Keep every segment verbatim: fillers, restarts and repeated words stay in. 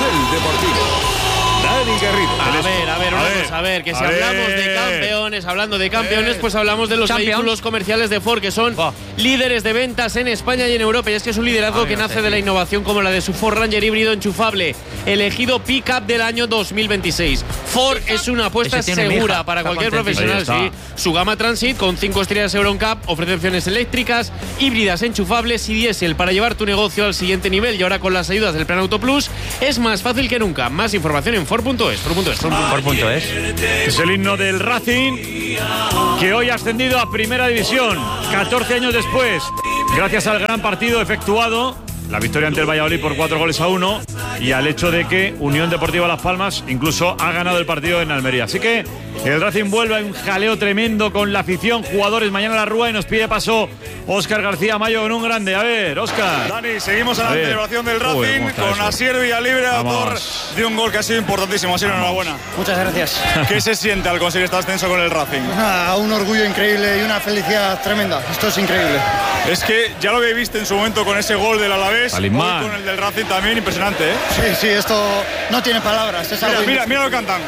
Nivel Deportivo. Dani Garrido. A ver, a ver, una a cosa, a ver, que si a hablamos ver. de campeones, hablando de campeones, pues hablamos de los Champions. vehículos comerciales de Ford, que son Oh. líderes de ventas en España y en Europa. Y es que es un liderazgo Ay, que no nace sé, de la sí. innovación como la de su Ford Ranger híbrido enchufable, elegido Pickup del año dos mil veintiséis. Ford es una apuesta Ese tiene mi segura hija, para está cualquier contentísima. profesional. Ahí Sí. Su gama Transit con cinco estrellas Euroncap ofrece opciones eléctricas, híbridas enchufables y diésel para llevar tu negocio al siguiente nivel. Y ahora con las ayudas del Plan Auto Plus es más fácil que nunca. Más información en Ford punto es. Ford punto es. Por punto es. Es el himno del Racing, que hoy ha ascendido a Primera División, catorce años después, gracias al gran partido efectuado, la victoria ante el Valladolid por cuatro goles a uno, y al hecho de que Unión Deportiva Las Palmas incluso ha ganado el partido en Almería. Así que el Racing vuelve a un jaleo tremendo con la afición, jugadores mañana a la Rúa, y nos pide paso Óscar García Mayo con un grande. A ver, Óscar. Dani, seguimos a la A ver. celebración del Uy, Racing ¿cómo está con eso? Asier Villalibre, autor Vamos. de un gol que ha sido importantísimo. Asier, enhorabuena. Muchas gracias. ¿Qué se siente al conseguir este ascenso con el Racing? Ah, un orgullo increíble y una felicidad tremenda. Esto es increíble. Es que ya lo que viste en su momento con ese gol del Alavés, hoy Talismán. con el del Racing también, impresionante, ¿eh? Sí, sí, esto no tiene palabras. Es algo Mira, mira, mira lo que cantan.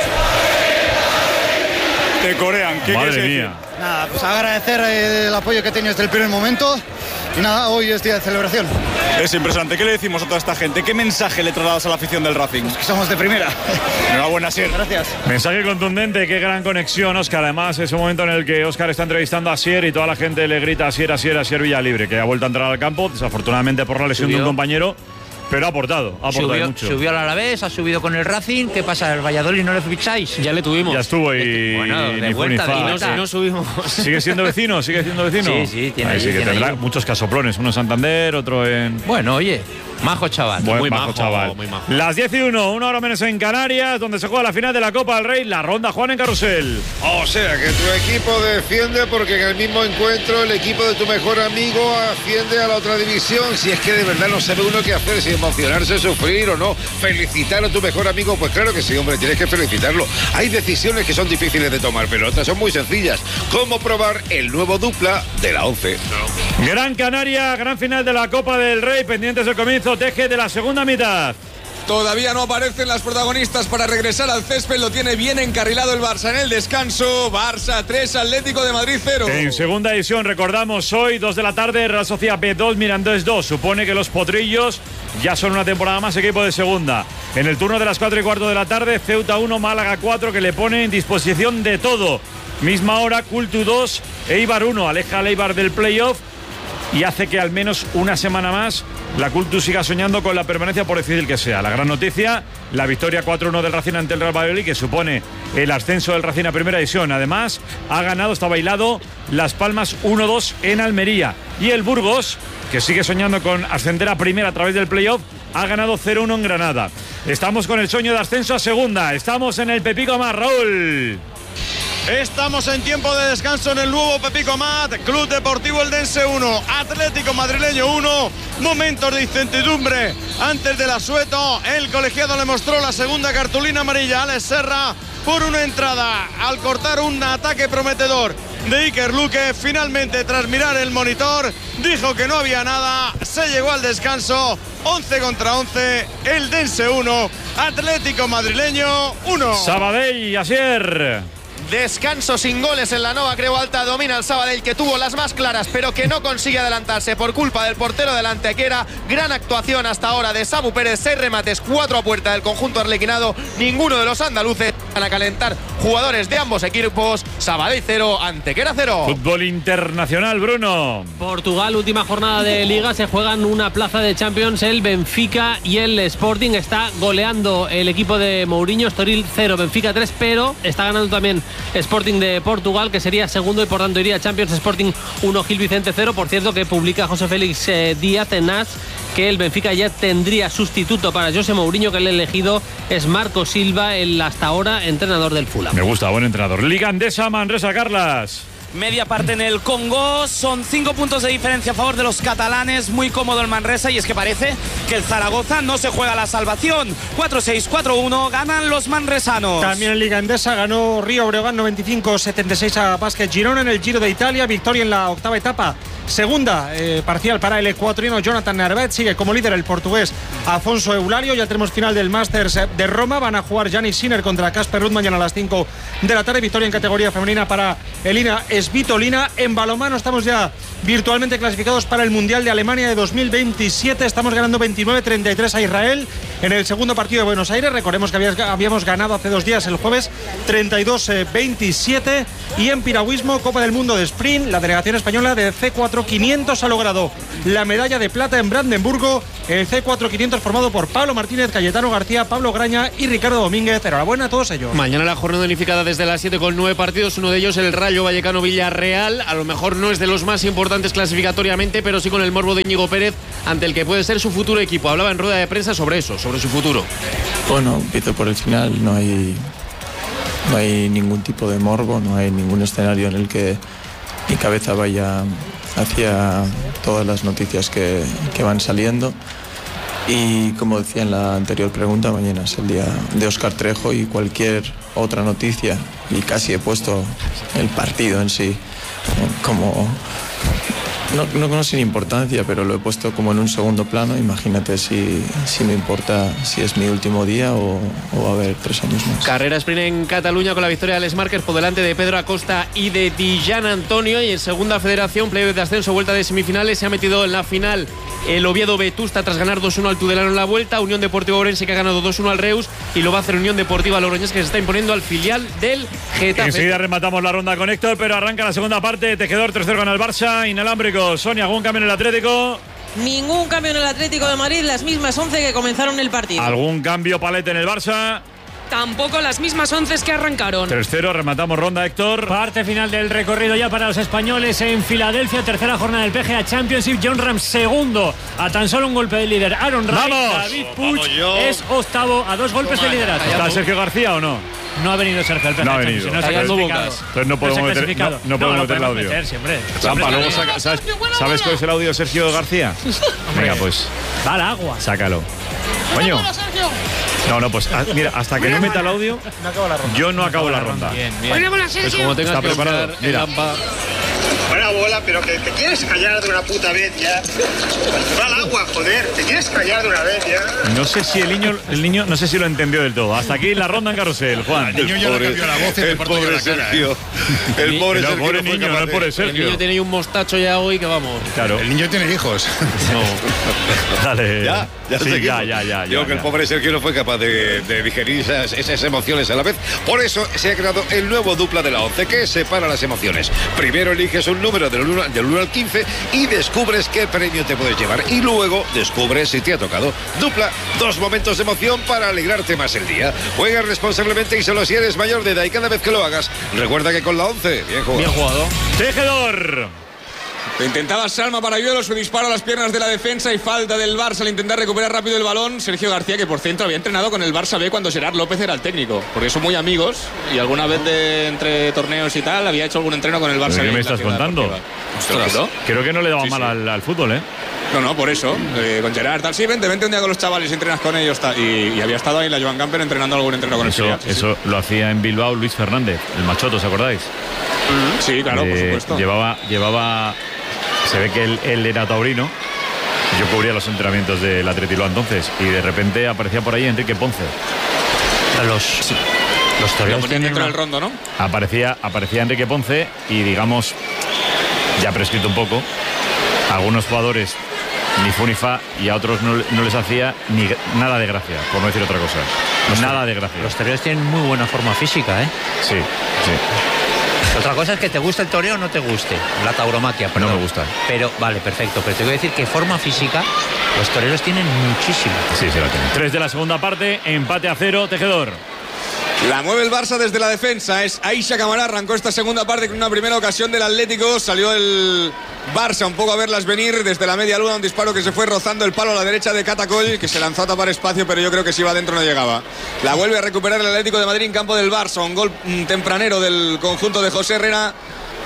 Te corean. ¿Qué Madre quieres decir? mía. Nada, pues agradecer eh, el apoyo que he tenido desde el primer momento. Y nada, hoy es día de celebración. Es impresionante. ¿Qué le decimos a toda esta gente? ¿Qué mensaje le trasladas a la afición del Racing? Que somos de primera. Enhorabuena, Asier. Gracias. Mensaje contundente, qué gran conexión, Óscar. Además, es un momento en el que Óscar está entrevistando a Asier y toda la gente le grita Asier, Asier, Asier Villalibre, que ha vuelto a entrar al campo, desafortunadamente por la lesión Subió. de un compañero, pero ha aportado, ha aportado Subió, mucho. subió al Alavés, ha subido con el Racing. ¿Qué pasa? ¿El Valladolid no le ficháis? Ya le tuvimos. Ya estuvo y, Bueno, de ni fu ni vuelta, de fa. Y no, vuelta. no subimos. ¿Sigue siendo vecino? ¿Sigue siendo vecino? Sí, sí, tiene Ahí allí, sí que tiene tendrá allí. muchos casoplones, uno en Santander, otro en... Bueno, oye, majo chaval. Buen muy majo, majo, chaval. muy majo. Las diez y uno, una hora menos en Canarias, donde se juega la final de la Copa del Rey, la ronda Juan en Carrusel. O sea, que tu equipo defiende porque en el mismo encuentro el equipo de tu mejor amigo asciende a la otra división. Si es que de verdad no sabe uno qué hacer, si emocionarse, sufrir o no. Felicitar a tu mejor amigo, pues claro que sí, hombre, tienes que felicitarlo. Hay decisiones que son difíciles de tomar, pero otras son muy sencillas. ¿Cómo probar el nuevo dupla de la once? Gran Canaria, gran final de la Copa del Rey, pendientes del comienzo, Teje de la segunda mitad. Todavía no aparecen las protagonistas para regresar al césped. Lo tiene bien encarrilado el Barça en el descanso. Barça tres, Atlético de Madrid cero. En segunda edición, recordamos, hoy, dos de la tarde, Real Sociedad B dos, Mirandés dos. Supone que los potrillos ya son una temporada más equipo de segunda. En el turno de las cuatro y cuarto de la tarde, Ceuta uno, Málaga cuatro, que le pone en disposición de todo. Misma hora, Cultu dos, Eibar uno. Aleja al Eibar del playoff y hace que al menos una semana más la Cultu siga soñando con la permanencia, por difícil que sea. La gran noticia, la victoria cuatro uno del Racing ante el Real Valladolid, que supone el ascenso del Racing a primera división. Además, ha ganado, está bailado, Las Palmas uno dos en Almería. Y el Burgos, que sigue soñando con ascender a primera a través del playoff, ha ganado cero uno en Granada. Estamos con el sueño de ascenso a segunda. Estamos en el Pepico Más, Raúl. Estamos en tiempo de descanso en el nuevo Pepico Mat, Club Deportivo Eldense uno, Atlético Madrileño uno, momentos de incertidumbre antes del asueto, el colegiado le mostró la segunda cartulina amarilla a Alex Serra por una entrada al cortar un ataque prometedor de Iker Luque. Finalmente, tras mirar el monitor, dijo que no había nada, se llegó al descanso, once contra once, Eldense uno, Atlético Madrileño uno. Sabadell y Asier. Descanso sin goles en la Nova Creu Alta, domina el Sabadell, que tuvo las más claras pero que no consigue adelantarse por culpa del portero del Antequera. Gran actuación hasta ahora de Samu Pérez, seis remates, cuatro a puerta del conjunto arlequinado. Ninguno de los andaluces van a calentar jugadores de ambos equipos. Sabadell cero, Antequera cero. Fútbol internacional, Bruno. Portugal, última jornada de Liga, se juegan una plaza de Champions, el Benfica y el Sporting. Está goleando el equipo de Mourinho, Estoril cero, Benfica tres, pero está ganando también Sporting de Portugal, que sería segundo y por tanto iría a Champions. Sporting uno, Gil Vicente cero. Por cierto, que publica José Félix eh, Díaz en As que el Benfica ya tendría sustituto para José Mourinho, que el elegido es Marco Silva, el hasta ahora entrenador del Fulham. Me gusta, buen entrenador. Liga Andesa, Manresa, Carlas. media parte en el Congo. Son cinco puntos de diferencia a favor de los catalanes. Muy cómodo el Manresa, y es que parece que el Zaragoza no se juega la salvación. cuatro seis, cuatro uno, ganan los manresanos. También en Liga Endesa ganó Río Breogán noventa y cinco setenta y seis a Basket Girona en el Giro de Italia. Victoria en la octava etapa. Segunda eh, parcial para el ecuatoriano Jonathan Narvet. Sigue como líder el portugués Afonso Eulario. Ya tenemos final del Masters de Roma. Van a jugar Jannik Sinner contra Casper Ruud mañana a las cinco de la tarde. Victoria en categoría femenina para Elina Svitolina. En balonmano estamos ya virtualmente clasificados para el Mundial de Alemania de dos mil veintisiete. Estamos ganando veintinueve treinta y tres a Israel en el segundo partido de Buenos Aires. Recordemos que habíamos ganado hace dos días, el jueves, treinta y dos veintisiete. Y en piragüismo, Copa del Mundo de Sprint, la delegación española de C cuatro quinientos ha logrado la medalla de plata en Brandenburgo. El C cuatro quinientos formado por Pablo Martínez, Cayetano García, Pablo Graña y Ricardo Domínguez. Enhorabuena a todos ellos. Mañana la jornada unificada desde las siete con nueve partidos. Uno de ellos el Rayo Vallecano Villarreal. A lo mejor no es de los más importantes clasificatoriamente, pero sí con el morbo de Íñigo Pérez ante el que puede ser su futuro equipo. Hablaba en rueda de prensa sobre eso, sobre su futuro. Bueno, empiezo por el final. No hay, no hay ningún tipo de morbo, no hay ningún escenario en el que mi cabeza vaya hacia todas las noticias que, que van saliendo. Y como decía en la anterior pregunta, mañana es el día de Óscar Trejo y cualquier otra noticia, y casi he puesto el partido en sí como, no, no, no sin importancia, pero lo he puesto como en un segundo plano. Imagínate si, si me importa si es mi último día o, o va a haber tres años más. Carrera sprint en Cataluña con la victoria de Alex Márquez por delante de Pedro Acosta y de Dijan Antonio. Y en segunda federación, playoff de ascenso, vuelta de semifinales, se ha metido en la final el Oviedo Vetusta tras ganar dos uno al Tudelano en la vuelta. Unión Deportiva Ourense que ha ganado dos uno al Reus, y lo va a hacer Unión Deportiva Logroñés, que se está imponiendo al filial del Getafe. Enseguida rematamos la ronda con Héctor, pero arranca la segunda parte. Tejedor tres cero gana el Barça, inalámbrico. Sonia, ¿algún cambio en el Atlético? Ningún cambio en el Atlético de Madrid, las mismas once que comenzaron el partido. ¿Algún cambio, Palete, en el Barça? Tampoco, las mismas once que arrancaron. tres cero, rematamos ronda, Héctor. Parte final del recorrido ya para los españoles en Filadelfia. Tercera jornada del P G A Championship. John Ram segundo, a tan solo un golpe del líder Aaron Ray. David Puig es octavo, a dos golpes de liderato. ¿Está Sergio García o no? No ha venido Sergio al P G A. No ha venido. No se ha clasificado. Entonces no podemos no meter, no, no podemos no, meter el audio. Meter, siempre. Zampa, luego saca, ¿sabes, ¿sabes cuál es el audio de Sergio García? Venga, pues. Va al agua. Sácalo. Coño. No, no, pues a, mira, hasta que no meta el audio, yo no acabo la ronda. Bien, bien. Pues como tengas que preparado, mira. Buena bola, pero que te quieres callar de una puta vez ya. Va al agua, joder, te quieres callar de una vez ya. No sé si el niño, el niño, no sé si lo entendió del todo. Hasta aquí la ronda en carrusel, Juan. El niño ya le cambió la voz y el pobre Sergio. El pobre el Sergio. Pobre niño, no el pobre Sergio. El niño tiene un mostacho ya hoy que vamos. Claro. El niño tiene hijos. No. Dale. Ya, ya, sí, ya, ya, ya, ya. Digo que el pobre Sergio no fue capaz de, de digerir esas, esas emociones a la vez. Por eso se ha creado el nuevo dupla de la once que separa las emociones. Primero eliges un número del uno, del uno al quince y descubres qué premio te puedes llevar. Y luego descubres si te ha tocado. Dupla, dos momentos de emoción para alegrarte más el día. Juega responsablemente y solo si eres mayor de edad, y cada vez que lo hagas, recuerda que con la once, bien jugado. Bien jugado. Tejedor. Intentaba Salma para Ayuelo, su disparo a las piernas de la defensa y falta del Barça al intentar recuperar rápido el balón. Sergio García, que por centro había entrenado con el Barça B cuando Gerard López era el técnico, porque son muy amigos y alguna vez de entre torneos y tal había hecho algún entreno con el Barça B. ¿Qué me estás contando? Ostras, creo que no le daba sí, mal sí. Al, al fútbol, ¿eh? No, no, por eso, eh, con Gerard tal. Sí, vente, vente un día con los chavales y entrenas con ellos tal. Y, y había estado ahí en la Joan Gamper entrenando algún entreno con eso, el Sevilla. Eso sí. Lo hacía en Bilbao Luis Fernández, el machoto, ¿os acordáis? Sí, claro, eh, por supuesto. Llevaba, llevaba, se ve que él, él era taurino. Yo cubría los entrenamientos del Athletic entonces y de repente aparecía por ahí Enrique Ponce. Los, los toreros tienen dentro del rondo, ¿no? Aparecía, aparecía Enrique Ponce y digamos, ya prescrito un poco, algunos jugadores ni fu ni fa y a otros no, no les hacía ni nada de gracia, por no decir otra cosa. Los nada de gracia. Los toreros tienen muy buena forma física, ¿eh? Sí, sí. Otra cosa es que te guste el toreo o no te guste, la tauromaquia, perdón. No me gusta. Pero, vale, perfecto, pero te voy a decir que forma física los toreros tienen muchísima. Sí, sí la tienen. Tres de la segunda parte, empate a cero, Tejedor. La mueve el Barça desde la defensa. Es Aisha Camará. Arrancó esta segunda parte con una primera ocasión del Atlético. Salió el Barça un poco a verlas venir desde la media luna. Un disparo que se fue rozando el palo a la derecha de Catacol, que se lanzó a tapar espacio, pero yo creo que si iba adentro no llegaba. La vuelve a recuperar el Atlético de Madrid en campo del Barça. Un gol tempranero del conjunto de José Herrera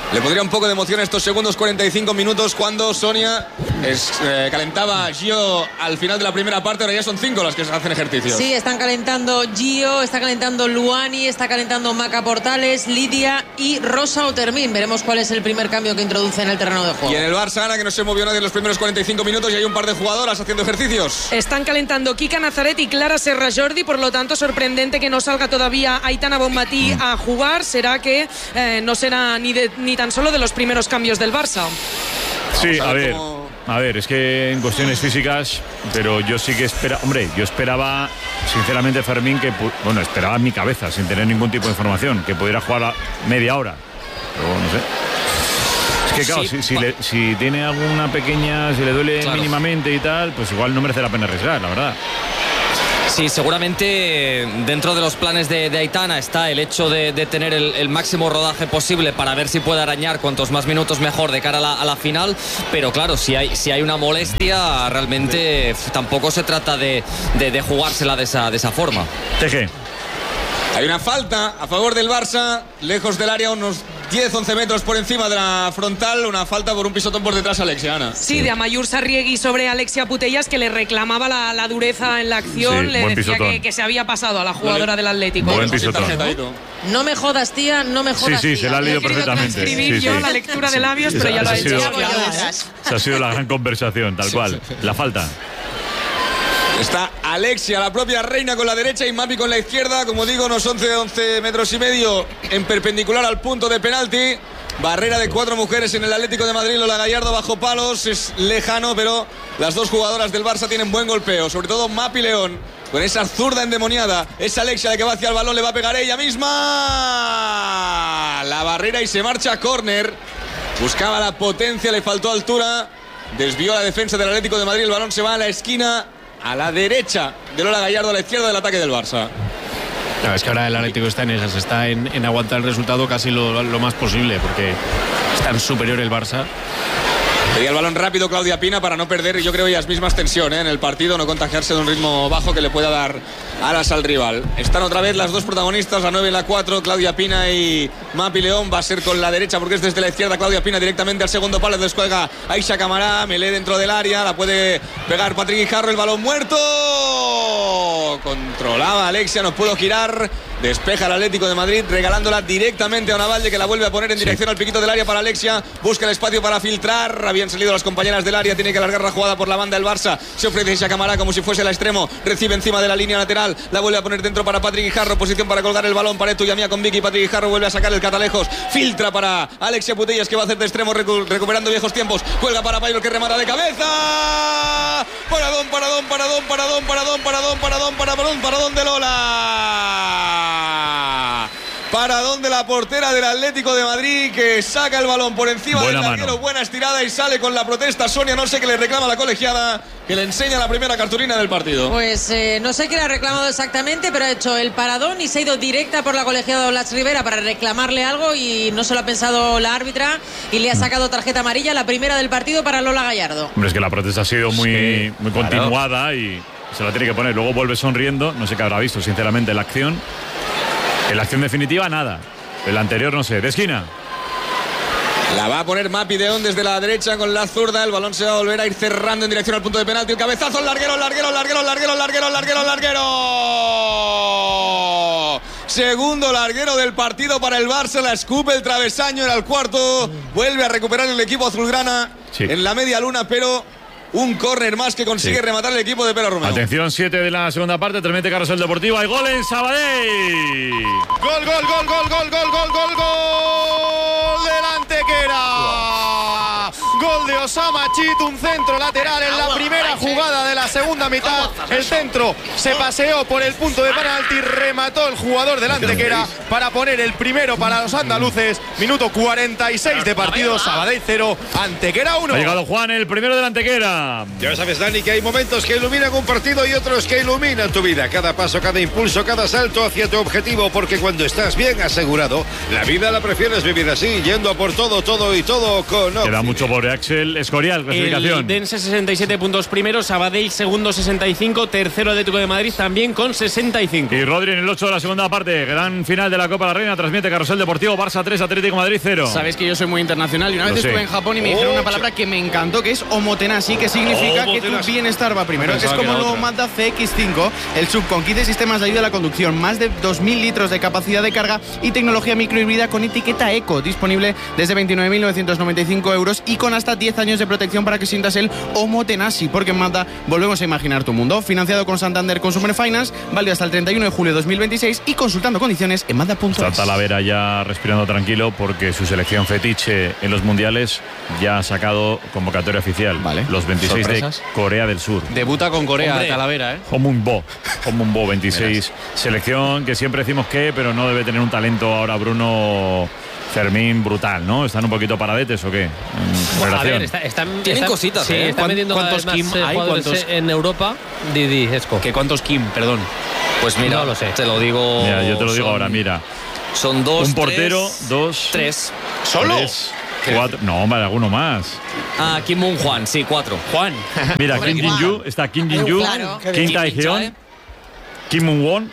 Le pondría un poco de emoción estos segundos cuarenta y cinco minutos cuando Sonia es, eh, calentaba a Gio al final de la primera parte. Ahora ya son cinco las que se hacen ejercicios. Sí, están calentando Gio, está calentando Luani, está calentando Maca Portales, Lidia y Rosa Otermin. Veremos cuál es el primer cambio que introduce en el terreno de juego. Y en el Barça, Ana, que no se movió nadie en los primeros cuarenta y cinco minutos y hay un par de jugadoras haciendo ejercicios. Están calentando Kika Nazaret y Clara Serra Jordi, por lo tanto sorprendente que no salga todavía Aitana Bonmatí a jugar. Será que eh, no será ni, de, ni tan solo de los primeros cambios del Barça. Sí, a ver, a ver, es que en cuestiones físicas, pero yo sí que esperaba, hombre, yo esperaba, sinceramente, Fermín, que, bueno, esperaba en mi cabeza, sin tener ningún tipo de información, que pudiera jugar a media hora, pero no sé. Es que claro, sí, si, si, le, si tiene alguna pequeña, si le duele claro. mínimamente y tal, pues igual no merece la pena arriesgar, la verdad. Sí, seguramente dentro de los planes de, de Aitana está el hecho de, de tener el, el máximo rodaje posible para ver si puede arañar cuantos más minutos mejor de cara a la, a la final, pero claro, si hay, si hay una molestia, realmente tampoco se trata de, de, de jugársela de esa, de esa forma. Teje. Hay una falta a favor del Barça, lejos del área, unos diez once metros por encima de la frontal, una falta por un pisotón por detrás, Alexia, Ana. Sí, de Amayur Sarriegui sobre Alexia Putellas, que le reclamaba la, la dureza en la acción, sí, le decía que, que se había pasado a la jugadora vale. del Atlético. Buen pisotón. No me jodas, tía, no me jodas. Sí, sí, tía. se la ha leído perfectamente. Escribir sí, yo sí. la lectura de labios, pero ya lo ha hecho. Esa ha sido la gran conversación, tal cual. La falta. Está Alexia, la propia reina, con la derecha y Mapi con la izquierda. Como digo, unos once, once metros y medio en perpendicular al punto de penalti. Barrera de cuatro mujeres en el Atlético de Madrid. Lola Gallardo bajo palos. Es lejano, pero las dos jugadoras del Barça tienen buen golpeo. Sobre todo Mapi León, con esa zurda endemoniada. Es Alexia la que va hacia el balón. Le va a pegar ella misma. La barrera y se marcha a córner. Buscaba la potencia, le faltó altura. Desvió la defensa del Atlético de Madrid. El balón se va a la esquina, a la derecha de Lola Gallardo, a la izquierda del ataque del Barça. Claro, es que ahora el Atlético está en esas, está en, en aguantar el resultado casi lo, lo más posible, porque es tan superior el Barça. Pedía el balón rápido Claudia Pina para no perder, yo creo, ellas mismas tensión ¿eh? en el partido, no contagiarse de un ritmo bajo que le pueda dar alas al rival. Están otra vez las dos protagonistas, la nueve y la cuatro, Claudia Pina y Mapi León. Va a ser con la derecha porque es desde la izquierda. Claudia Pina directamente al segundo palo, descuelga Aisha Camará, Melé dentro del área, la puede pegar Patrick Guijarro, el balón muerto. Controlaba Alexia, no pudo girar. Despeja el Atlético de Madrid, regalándola directamente a Onavalde, que la vuelve a poner en dirección sí. al piquito del área para Alexia. Busca el espacio para filtrar. Habían salido las compañeras del área. Tiene que alargar la jugada por la banda del Barça. Se ofrece Isha Camará como si fuese el extremo. Recibe encima de la línea lateral. La vuelve a poner dentro para Patrick Guijarro. Posición para colgar el balón para Etu Yamía con Vicky. Patrick Guijarro vuelve a sacar el catalejos. Filtra para Alexia Putellas, que va a hacer de extremo, recu recuperando viejos tiempos. Cuelga para Pairo, que remata de cabeza. Paradón, paradón, paradón, paradón, paradón, paradón, paradón, paradón, paradón de Lola. Paradón de la portera del Atlético de Madrid, que saca el balón por encima buena del larguero, buena estirada y sale con la protesta. Sonia, no sé qué le reclama la colegiada, que le enseña la primera cartulina del partido. Pues eh, no sé qué le ha reclamado exactamente, pero ha hecho el paradón y se ha ido directa por la colegiada Blas Rivera para reclamarle algo y no se lo ha pensado la árbitra y le ha sacado tarjeta amarilla, la primera del partido para Lola Gallardo. Hombre, es que la protesta ha sido muy, sí, muy claro. continuada y se la tiene que poner. Luego vuelve sonriendo, no sé qué habrá visto sinceramente en la acción. En la acción definitiva, nada. El anterior, no sé. De esquina. La va a poner Mapi León desde la derecha con la zurda. El balón se va a volver a ir cerrando en dirección al punto de penalti. El cabezazo, el larguero, el larguero, el larguero, el larguero, el larguero, el larguero, el larguero. Segundo larguero del partido para el Barça. La escupe el travesaño, era el cuarto. Vuelve a recuperar el equipo azulgrana sí. en la media luna, pero un córner más que consigue sí. rematar el equipo de Pera Romero. Atención, siete de la segunda parte, tremende Carrusel Deportivo. Hay gol en Sabadell. Gol, gol, gol, gol, gol, gol, gol, gol, gol del Antequera. Gol de Osama Chit, un centro lateral en la primera jugada de la segunda mitad. El centro se paseó por el punto de penalti, remató el jugador del Antequera para poner el primero para los andaluces. Minuto cuarenta y seis de partido, Sabadell cero, Antequera uno. Ha llegado Juan, el primero del Antequera. Ya sabes, Dani, que hay momentos que iluminan un partido y otros que iluminan tu vida. Cada paso, cada impulso, cada salto hacia tu objetivo, porque cuando estás bien asegurado, la vida la prefieres vivir así, yendo a por todo, todo y todo con Oxy. Queda mucho por Axel el Escorial, clasificación. El Dense sesenta y siete puntos primero, Sabadell segundo sesenta y cinco, tercero Atlético de Madrid también con sesenta y cinco. Y Rodri en el ocho de la segunda parte, gran final de la Copa de la Reina, transmite Carrusel Deportivo, Barça tres, Atlético de Madrid cero. Sabes que yo soy muy internacional y una Lo vez sé. estuve en Japón y me dijeron una palabra que me encantó, que es omotenashi, que significa que tu bienestar va primero. Es como el nuevo Mazda C X cinco, el sub con quince sistemas de ayuda a la conducción, más de dos mil litros de capacidad de carga y tecnología microhíbrida con etiqueta eco, disponible desde veintinueve mil novecientos noventa y cinco euros y con hasta diez años de protección para que sientas el omotenashi, porque en Mazda volvemos a imaginar tu mundo. Financiado con Santander Consumer Finance, válido hasta el treinta y uno de julio de dos mil veintiséis y consultando condiciones en mazda punto es. Está Talavera ya respirando tranquilo porque su selección fetiche en los mundiales ya ha sacado convocatoria oficial. Vale. Los veintiséis ¿Sorpresas? de Corea del Sur. Debuta con Corea, Hombre. Talavera, ¿eh? Homunbo, Homunbo veintiséis. Selección que siempre decimos que, pero no debe tener un talento ahora Bruno Fermín brutal, ¿no? ¿Están un poquito paradetes o qué? En Bueno, a relación. ver, está, están, Tienen están- cositas, sí, ¿eh? están metiendo cada ¿Cuántos vez más Kim eh, hay? jugadores ¿Cuántos? en Europa. Didi, Esco. ¿Que cuántos Kim? Perdón. Pues mira, No lo sé. te lo digo. Mira, yo te lo digo son- ahora, mira. Son dos. Un portero, tres, dos. Tres. Tres, cuatro. No, hombre, alguno más. Ah, Kim Moon Juan, sí, cuatro. Juan. Mira, Hombre, Kim Juan. Jin-yu, está Kim Jin-yu, Claro. Kim Kim Tae-hyun, Min-jae. Kim Moon-won,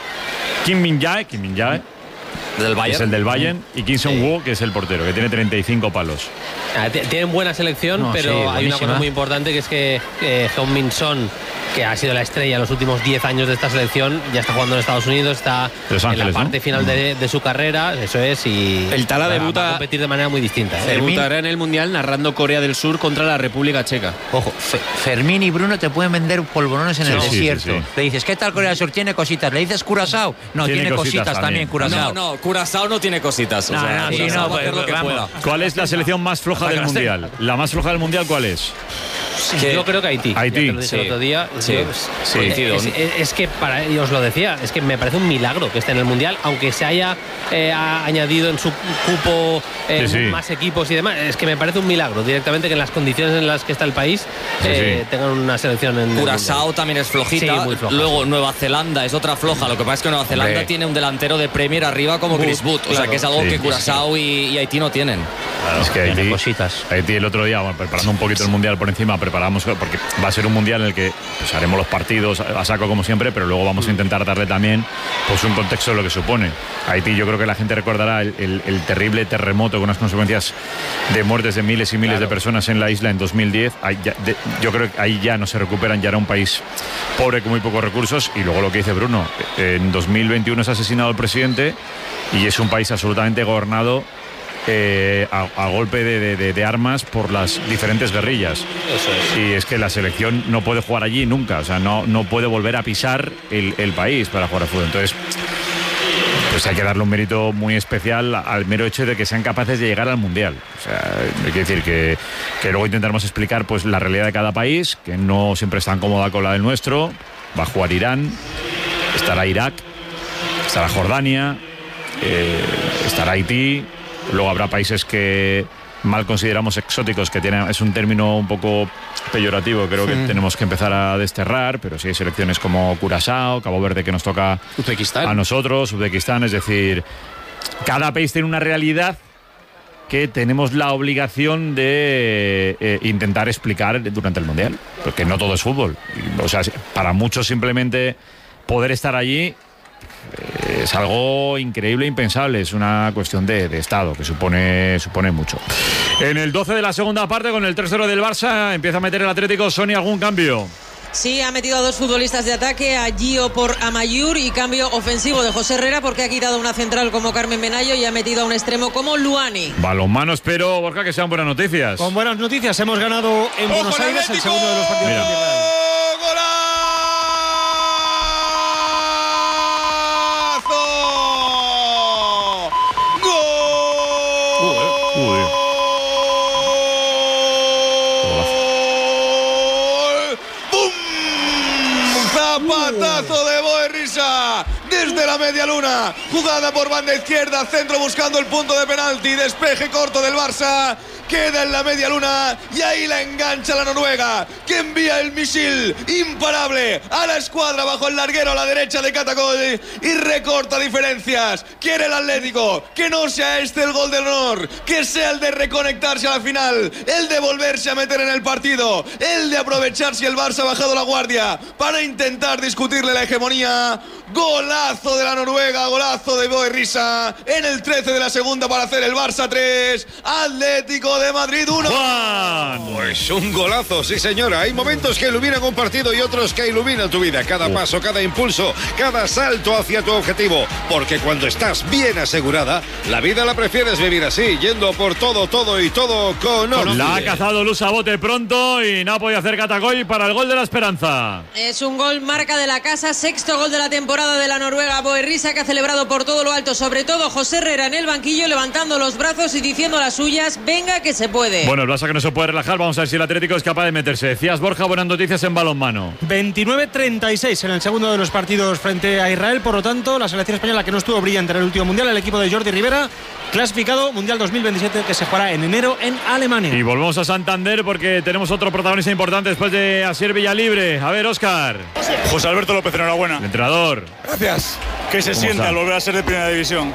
Kim Min-jae, Kim Min-jae, Del que Bayern. es el del Bayern, y Kim Sung-woo, que es el portero, que tiene treinta y cinco palos. Ah, t- Tienen buena selección, No, pero sí, hay una buenísima. cosa muy importante que es que eh, Heung-min Son, que ha sido la estrella en los últimos diez años de esta selección, ya está jugando en Estados Unidos, está Los en Ángeles, la parte ¿no? final de, de su carrera, eso es, y El Tala va- debuta- va a competir de manera muy distinta. ¿eh? Debutará en el Mundial narrando Corea del Sur contra la República Checa. Ojo, Fe- Fermín y Bruno te pueden vender polvorones en Sí, el sí, desierto. sí, sí. Le dices, ¿qué tal Corea del Sur? Tiene cositas. Le dices Curazao. No, Tiene tiene, cositas cositas, también, también. Curazao. No, no, Curazao no tiene cositas. O No, sea, no, sí, Curazao no, va a hacer pues, lo que vamos. pueda. ¿Cuál es la selección más floja del Mundial? ¿La más floja del Mundial cuál es? Que- Yo creo que Haití. Haití. Ya te lo dije el Sí. otro día. Sí. Yo- Sí. eh, Coincido. Es, es- es que para os lo decía, es que me parece un milagro que esté en el Mundial, aunque se haya eh, ha añadido en su cupo eh, Sí, sí. más equipos y demás. Es que me parece un milagro directamente que en las condiciones en las que está el país eh, sí. tengan una selección en el Curazao Mundial. también es flojita. Sí, muy floja, Luego Nueva Zelanda es otra floja. Lo que pasa es que Nueva Zelanda Hombre. tiene un delantero de Premier arriba como Wood, Chris Wood. O sea claro. que es algo Sí. que Curazao y, y Haití no tienen. Claro, es que Tiene Haití, cositas. Haití el otro día, bueno, preparando un poquito el Mundial por encima, preparamos, porque va a ser un Mundial en el que pues, haremos los partidos a saco como siempre, pero luego vamos a intentar darle también pues, un contexto de lo que supone. Haití, yo creo que la gente recordará el, el- el terrible terremoto con unas consecuencias de muertes de miles y miles de personas en la isla en dos mil diez. Ahí ya- de- yo creo que ahí ya no se recuperan, ya era un país pobre con muy pocos recursos. Y luego lo que dice Bruno, en dos mil veintiuno es asesinado el presidente y es un país absolutamente gobernado eh, a, a golpe de, de- de- de armas por las diferentes guerrillas. Y es que la selección no puede jugar allí nunca, o sea, no, no puede volver a pisar el, el país para jugar al fútbol. Entonces, pues hay que darle un mérito muy especial al mero hecho de que sean capaces de llegar al Mundial. O sea, hay que decir que, que luego intentaremos explicar pues la realidad de cada país, que no siempre es tan cómoda con la del nuestro. Va a jugar Irán, estará Irak, estará Jordania, eh, estará Haití. Luego habrá países que mal consideramos exóticos, que tiene, es un término un poco peyorativo, creo que tenemos que empezar a desterrar, pero sí hay selecciones como Curazao, Cabo Verde, que nos toca Uzbekistán. a nosotros, Uzbekistán, es decir, cada país tiene una realidad que tenemos la obligación de eh, intentar explicar durante el Mundial, porque no todo es fútbol. Y, o sea, para muchos simplemente poder estar allí eh, es algo increíble e impensable, es una cuestión de, de Estado que supone, supone mucho. En el doce de la segunda parte, con el tres cero del Barça, empieza a meter el Atlético. Sonia, ¿algún cambio? Sí, ha metido a dos futbolistas de ataque, a Gio por Amayur, y cambio ofensivo de José Herrera porque ha quitado una central como Carmen Benayo y ha metido a un extremo como Luani. Balonmano, espero, Borja, que sean buenas noticias. Con buenas noticias, hemos ganado en Buenos Aires el segundo de los partidos Mira. de Tierra. Zapatazo de Boerrisa desde la media luna, jugada por banda izquierda, centro buscando el punto de penalti, despeje corto del Barça queda en la media luna y ahí la engancha la Noruega, que envía el misil imparable a la escuadra bajo el larguero a la derecha de Katakoy y recorta diferencias. Quiere el Atlético que no sea este el gol del honor, que sea el de reconectarse a la final, el de volverse a meter en el partido, el de aprovechar si el Barça ha bajado la guardia para intentar discutirle la hegemonía. Golazo de la Noruega, golazo de Boerrisa en el trece de la segunda para hacer el Barça tres, Atlético de Madrid uno. Pues un golazo, sí señora. Hay momentos que iluminan un partido y otros que iluminan tu vida. Cada paso, cada impulso, cada salto hacia tu objetivo. Porque cuando estás bien asegurada, la vida la prefieres vivir así, yendo por todo, todo y todo con Opti. La ha cazado Luz a bote pronto y no ha podido hacer Katakoy para el gol de la esperanza. Es un gol marca de la casa, sexto gol de la temporada de la Noruega. Boerrisa, que ha celebrado por todo lo alto, sobre todo José Herrera en el banquillo, levantando los brazos y diciendo las suyas: venga que se puede. Bueno, el Barça que no se puede relajar. Vamos a ver si el Atlético es capaz de meterse. Decías, Borja, buenas noticias en balonmano. veintinueve treinta y seis en el segundo de los partidos frente a Israel. Por lo tanto, la selección española, que no estuvo brillante en el último mundial, el equipo de Jordi Rivera, clasificado Mundial dos mil veintisiete, que se jugará en enero en Alemania. Y volvemos a Santander porque tenemos otro protagonista importante después de Asier Villalibre. A ver, Óscar. José Alberto López, enhorabuena. El entrenador. Gracias. ¿Qué se siente está? al volver a ser de primera división?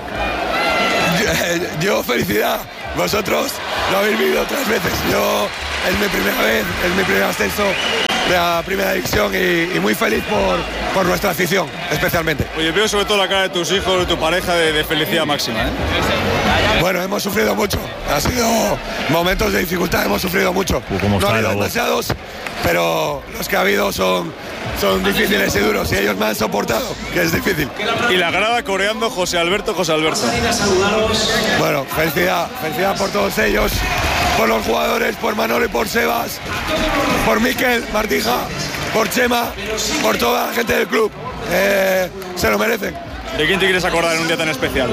Yo, yo felicidad. Vosotros lo habéis vivido otras veces. Yo es mi primera vez, es mi primer ascenso de la primera división y, y muy feliz por, por nuestra afición, especialmente. Oye, veo sobre todo la cara de tus hijos, de tu pareja, de, de felicidad máxima, ¿eh? Bueno, hemos sufrido mucho. Ha sido momentos de dificultad, hemos sufrido mucho. ¿Cómo no ha está habido la voz? demasiados, pero los que ha habido son, son difíciles y duros y ellos me han soportado, que es difícil. Y la grada coreando José Alberto, José Alberto. Bueno, felicidad, felicidad por todos ellos, por los jugadores, por Manolo y por Sebas, por Miquel, Martija, por Chema, por toda la gente del club. Eh, se lo merecen. ¿De quién te quieres acordar en un día tan especial?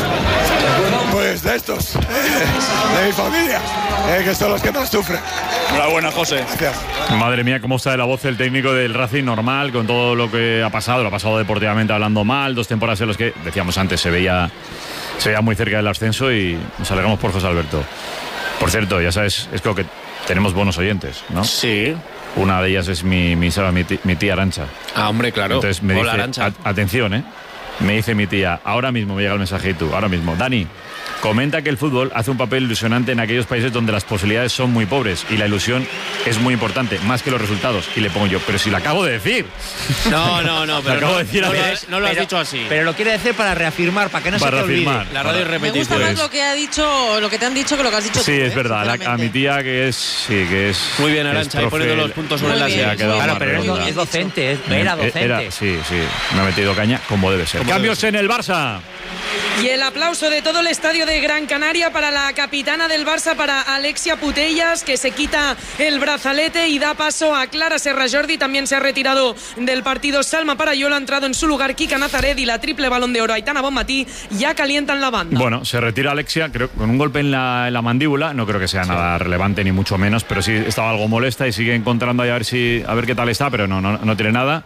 Pues de estos, eh, de mi familia, eh, que son los que más sufren. Enhorabuena, José. Gracias. Madre mía, cómo está de la voz el técnico del Racing, normal, con todo lo que ha pasado. Lo ha pasado deportivamente hablando mal, dos temporadas en las que, decíamos antes, se veía, se veía muy cerca del ascenso y nos alegramos por José Alberto. Por cierto, ya sabes, es creo que tenemos buenos oyentes, ¿no? Sí. Una de ellas es mi, mi, mi, tía, mi tía Arancha. Ah, hombre, claro. Entonces me Hola, dice, Arancha. a, atención, ¿eh? Me dice mi tía, ahora mismo me llega el mensaje y tú, ahora mismo, Dani, comenta que el fútbol hace un papel ilusionante en aquellos países donde las posibilidades son muy pobres y la ilusión es muy importante, más que los resultados. Y le pongo yo, pero si lo acabo de decir. No, no, no, pero Lo acabo no, de decir no, a lo mí. has- no lo has Pero- dicho así. Pero lo quiere decir para reafirmar, para que no Para se te reafirmar. olvide. La radio es Me repetitiva. gusta más lo que ha dicho, lo que te han dicho que lo que has dicho Sí, tú, es ¿eh? verdad, la- a Sinceramente. mi tía que es, sí, que es. Muy bien, que es Arantxa, ahí profe, poniendo los puntos sobre Muy las bien, se ha muy quedado bien. Claro, más pero es, redonda. es docente, es, era Eh, docente. era- sí, sí, me ha metido caña como debe ser. Como Cambios debe en el Barça. Y el aplauso de todo el estadio de Gran Canaria para la capitana del Barça, para Alexia Putellas, que se quita el brazalete y da paso a Clara Serra Jordi. También se ha retirado del partido Salma Parayola, ha entrado en su lugar Kika Nazaret y la triple balón de oro Aitana Bonmatí ya calientan la banda. Bueno, se retira Alexia, creo, con un golpe en la, en la mandíbula. No creo que sea nada relevante ni mucho menos, pero sí estaba algo molesta y sigue encontrando ahí a ver si a ver qué tal está, pero no, no, no tiene nada.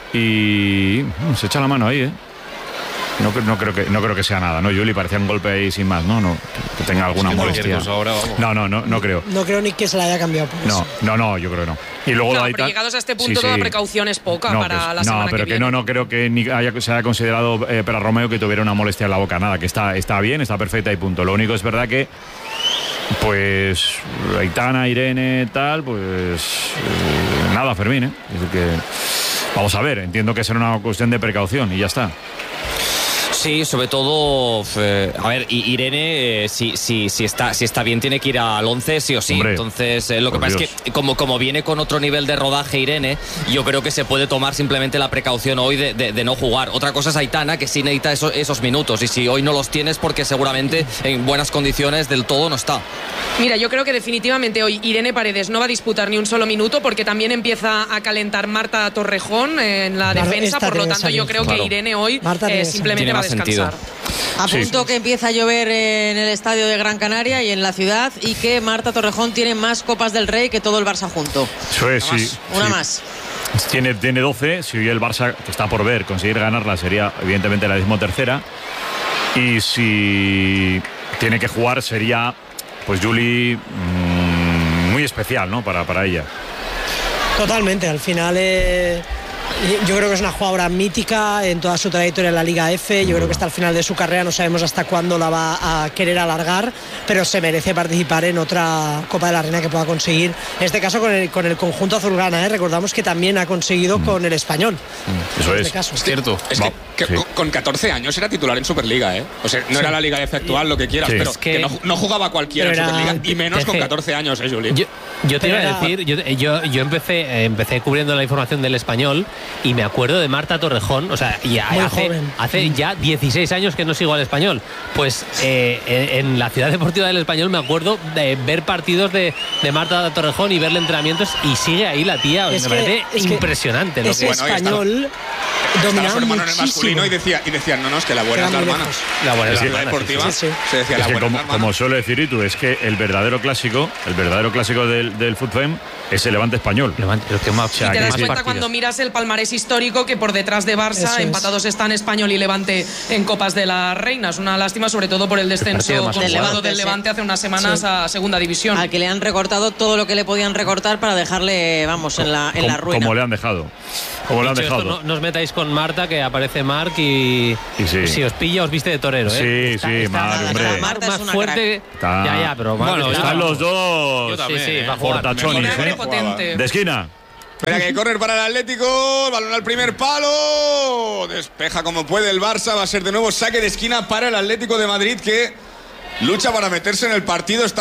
Y mm, se echa la mano ahí, ¿eh? No, cre- no, creo que, no creo que sea nada, ¿no, Juli? Parecía un golpe ahí sin más, ¿no? no que tenga alguna Es que cualquier molestia. cosa ahora, vamos. No, no, no, no creo. No creo ni que se la haya cambiado por No, eso. no, no, yo creo que no. Y luego Claro, Aitana- pero llegados a este punto Sí, toda sí. precaución es poca No, para que- la semana no, pero que, que, viene. no, no creo que ni haya, se haya considerado eh, para Romeo que tuviera una molestia en la boca, nada, que está, está bien, está perfecta y punto. Lo único es verdad que, pues, Aitana, Irene, tal, pues, eh, nada, Fermín, ¿eh? Es decir que, vamos a ver, entiendo que será una cuestión de precaución y ya está. Sí, sobre todo, eh, a ver, I- Irene, eh, si, si, si, está, si está bien, tiene que ir al once, sí o sí. Hombre, Entonces, eh, lo que por pasa Dios. es que, como, como viene con otro nivel de rodaje Irene, yo creo que se puede tomar simplemente la precaución hoy de, de- de no jugar. Otra cosa es Aitana, que sí necesita esos, esos minutos. Y si hoy no los tienes, porque seguramente en buenas condiciones del todo no está. Mira, yo creo que definitivamente hoy Irene Paredes no va a disputar ni un solo minuto porque también empieza a calentar Marta Torrejón en la Claro, defensa. esta Por lo debe tanto, yo salir. creo Claro. que Irene hoy Marta eh, debe simplemente salir. va a Tiene más sentido. descansar. A Sí. punto que empieza a llover en el estadio de Gran Canaria y en la ciudad y que Marta Torrejón tiene más Copas del Rey que todo el Barça junto. Eso es, Una sí. más, Una sí. más. Tiene, tiene doce, si hoy el Barça, que está por ver, conseguir ganarla sería evidentemente la decimotercera. Y si tiene que jugar sería pues Juli, mmm, muy especial, ¿no? Para, para ella. Totalmente, al final eh, yo creo que es una jugadora mítica en toda su trayectoria en la Liga F. Yo creo que hasta el final de su carrera no sabemos hasta cuándo la va a querer alargar, pero se merece participar en otra Copa de la Reina que pueda conseguir, en este caso con el, con el conjunto azulgrana, ¿eh? Recordamos que también ha conseguido mm. con el Español. Mm. Eso en es, este caso. es cierto. Es que, que sí. con, con catorce años era titular en Superliga, ¿eh? O sea, no sí. era la Liga F actual, lo que quieras, sí. pero es que, que no, no jugaba cualquiera en Superliga, y menos con catorce años, ¿eh, Juli? Yo, yo te iba a decir, yo, yo, yo empecé, eh, empecé cubriendo la información del Español y me acuerdo de Marta Torrejón, o sea, ya hace, hace ya dieciséis años que no sigo al Español. Pues eh, en la Ciudad Deportiva del Español me acuerdo de ver partidos de, de Marta Torrejón y verle entrenamientos y sigue ahí la tía. Es me que, parece es impresionante. Que Lo ese que Español dominaba su hermano muchísimo. En el masculino y decía, y decían, no, no, es que la buena es la hermana. La buena es la hermana deportiva. Sí, sí. Se decía es la que buena como, hermana. como suele decir Itu, es que el verdadero clásico, el verdadero clásico del, del fútbol es el Levante español. Levante, pero que más, o sea, y te das cuenta partidos. Cuando miras el palmarés histórico que por detrás de Barça Eso empatados es. están Español y Levante en Copas de la Reina. Es una lástima, sobre todo por el descenso del consumado Levante, del Levante sí. hace unas semanas Sí. a Segunda División. Al que le han recortado todo lo que le podían recortar para dejarle, vamos, en la, en como, la ruina. Como le han dejado. Como le han Dicho dejado. esto, no, no os metáis con Marta, que aparece Marc y, y sí. si os pilla os viste de torero, ¿eh? Sí, está, sí, está, Marc, está, hombre. Marc más fuerte. Está... Ya, ya, pero Marc bueno, está, están los dos. Yo también, sí, sí, eh, va a jugar. fortachonis, Mejor ¿eh? potente. De esquina. Espera que correr para el Atlético, balón al primer palo, despeja como puede el Barça, va a ser de nuevo saque de esquina para el Atlético de Madrid que lucha para meterse en el partido. Está